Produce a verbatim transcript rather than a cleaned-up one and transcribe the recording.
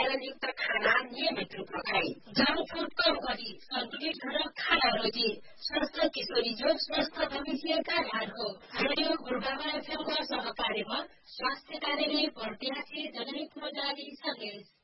संतुलनयुक्त खाना नियमित रूपमा खाई जंक फूड कम गरी सन्तुलित र खाना रोजी स्वस्थ किशोरी जो स्वस्थ भविष्यका आधार हो। रेडियो गुरुबाबा एफएमको सहकार्यमा स्वास्थ्य कार्यालय पर्टियासी जनहितको लागि सन्देश।